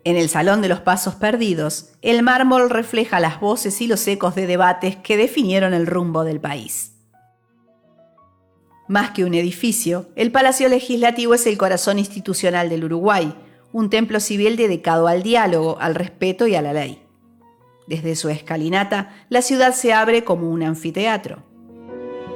En el Salón de los Pasos Perdidos, el mármol refleja las voces y los ecos de debates que definieron el rumbo del país. Más que un edificio, el Palacio Legislativo es el corazón institucional del Uruguay, un templo civil dedicado al diálogo, al respeto y a la ley. Desde su escalinata, la ciudad se abre como un anfiteatro.